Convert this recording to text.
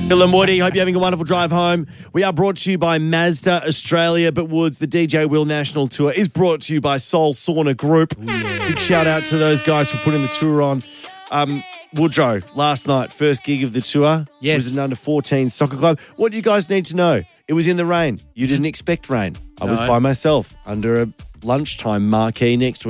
Bill and Woody, hope you're having a wonderful drive home. We are brought to you by Mazda Australia, but Woods, the DJ Will National Tour is brought to you by Soul Sauna Group. Big shout out to those guys for putting the tour on. Woodrow, last night, first gig of the tour. Yes. It was an under-14 soccer club. What do you guys need to know? It was in the rain. You didn't expect rain. I was by myself under a lunchtime marquee next to